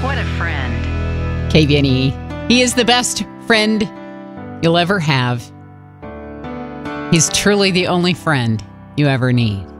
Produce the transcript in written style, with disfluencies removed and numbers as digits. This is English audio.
What a friend. KVNE. He is the best friend you'll ever have. He's truly the only friend you ever need.